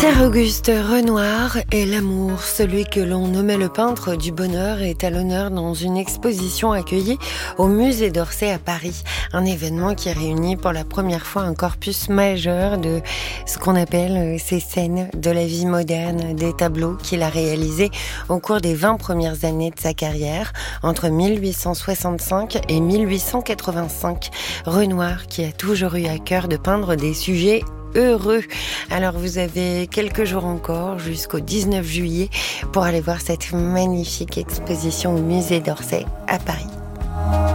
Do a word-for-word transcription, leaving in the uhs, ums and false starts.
Sir Auguste Renoir est l'amour, celui que l'on nommait le peintre du bonheur, est à l'honneur dans une exposition accueillie au musée d'Orsay à Paris. Un événement qui réunit pour la première fois un corpus majeur de ce qu'on appelle ces scènes de la vie moderne, des tableaux qu'il a réalisés au cours des vingt premières années de sa carrière, entre mille huit cent soixante-cinq et mille huit cent quatre-vingt-cinq. Renoir qui a toujours eu à cœur de peindre des sujets heureux. Alors vous avez quelques jours encore jusqu'au dix-neuf juillet pour aller voir cette magnifique exposition au musée d'Orsay à Paris.